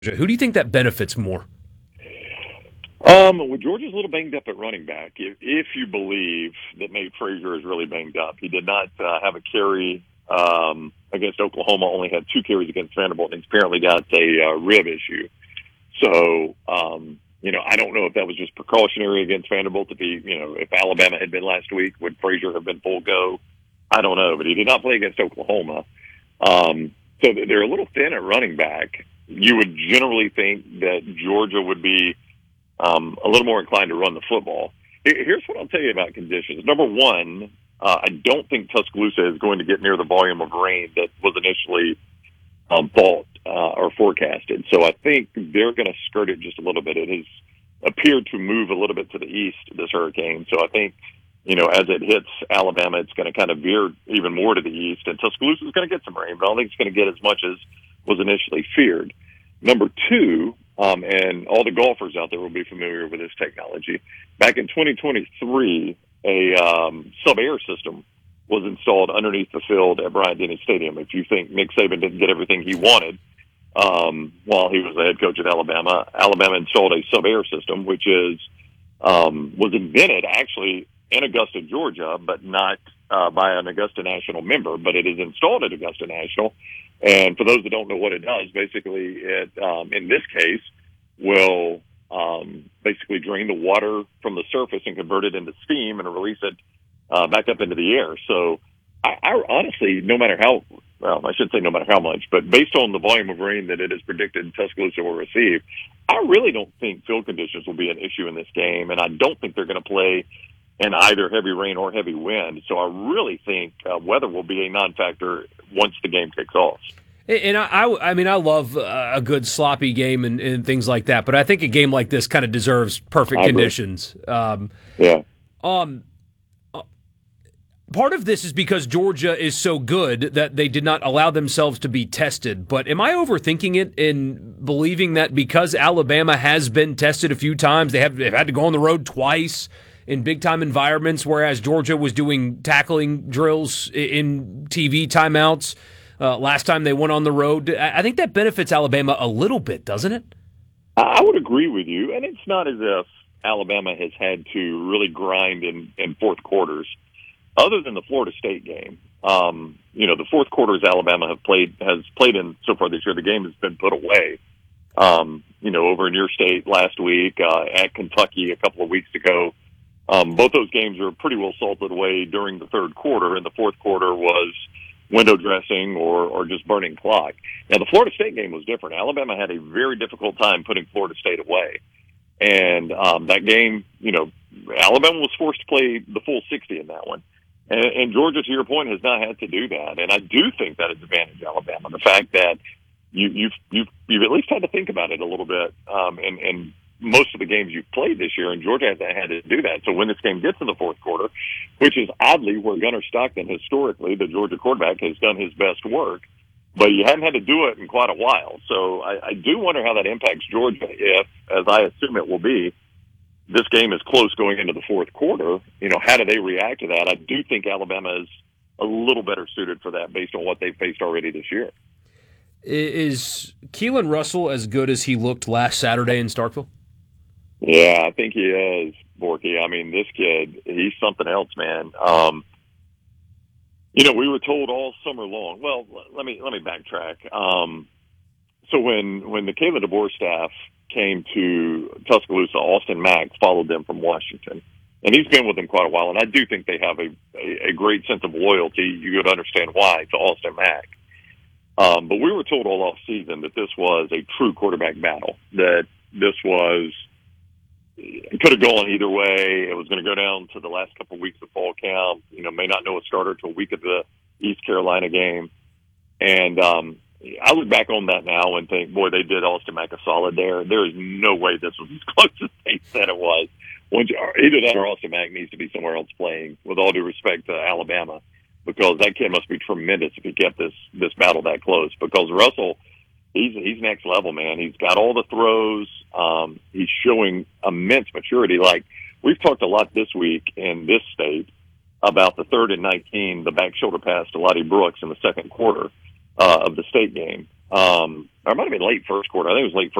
Who do you think that benefits more? Well, Georgia's a little banged up at running back. If you believe that Nate Frazier is really banged up, he did not have a carry against Oklahoma. Only had 2 carries against Vanderbilt, and he's apparently got a rib issue. So, I don't know if that was just precautionary against Vanderbilt. If Alabama had been last week, would Frazier have been full go? I don't know, but he did not play against Oklahoma. So they're a little thin at running back. You would generally think that Georgia would be a little more inclined to run the football. Here's what I'll tell you about conditions. Number one, I don't think Tuscaloosa is going to get near the volume of rain that was initially thought or forecasted. So I think they're going to skirt it just a little bit. It has appeared to move a little bit to the east, this hurricane. So I think, as it hits Alabama, it's going to kind of veer even more to the east. And Tuscaloosa is going to get some rain, but I don't think it's going to get as much as was initially feared. Number two, and all the golfers out there will be familiar with this technology. Back in 2023, a sub-air system was installed underneath the field at Bryant-Denny Stadium. If you think Nick Saban didn't get everything he wanted while he was the head coach at Alabama, Alabama installed a sub-air system, which was invented actually in Augusta, Georgia, but not by an Augusta National member, but it is installed at Augusta National. And for those that don't know what it does, basically it, in this case, will basically drain the water from the surface and convert it into steam and release it back up into the air. So I honestly, no matter how, well, I should say no matter how much, but based on the volume of rain that it is predicted Tuscaloosa will receive, I really don't think field conditions will be an issue in this game, and I don't think they're going to play in either heavy rain or heavy wind. So I really think weather will be a non-factor once the game kicks off. And I mean, I love a good sloppy game and things like that, but I think a game like this kind of deserves perfect conditions. Yeah. Part of this is because Georgia is so good that they did not allow themselves to be tested. But am I overthinking it in believing that because Alabama has been tested a few times, they've had to go on the road twice in big-time environments, whereas Georgia was doing tackling drills in TV timeouts last time they went on the road? I think that benefits Alabama a little bit, doesn't it? I would agree with you, and it's not as if Alabama has had to really grind in fourth quarters. Other than the Florida State game, the fourth quarters Alabama has played in so far this year, the game has been put away. Over in your state last week, at Kentucky a couple of weeks ago. Both those games were pretty well salted away during the third quarter, and the fourth quarter was window dressing or just burning clock. Now, the Florida State game was different. Alabama had a very difficult time putting Florida State away. And that game, Alabama was forced to play the full 60 in that one. And Georgia, to your point, has not had to do that. And I do think that is advantage Alabama. The fact that you've at least had to think about it a little bit. And most of the games you've played this year, and Georgia hasn't had to do that. So when this game gets in the fourth quarter, which is oddly where Gunnar Stockton, historically, the Georgia quarterback, has done his best work, but you hadn't had to do it in quite a while. So I do wonder how that impacts Georgia if, as I assume it will be, this game is close going into the fourth quarter. How do they react to that? I do think Alabama is a little better suited for that based on what they've faced already this year. Is Keelan Russell as good as he looked last Saturday in Starkville? Yeah, I think he is, Borky. I mean, this kid, he's something else, man. We were told all summer long. Well, let me backtrack. So when the Kalen DeBoer staff came to Tuscaloosa, Austin Mack followed them from Washington, and he's been with them quite a while. And I do think they have a great sense of loyalty. You would understand why to Austin Mack. But we were told all off season that this was a true quarterback battle. That this was. It could have gone either way. It was going to go down to the last couple of weeks of fall camp. May not know a starter till a week of the East Carolina game. And I look back on that now and think, boy, they did Austin Mack a solid there. There is no way this was as close as they said it was. Either that or Austin Mack needs to be somewhere else playing, with all due respect to Alabama, because that kid must be tremendous if he kept this battle that close. Because Russell, he's next level, man. He's got all the throws. He's showing immense maturity. Like, we've talked a lot this week in this state about the 3rd and 19, the back shoulder pass to Lottie Brooks in the second quarter of the state game. Or it might have been late first quarter. I think it was late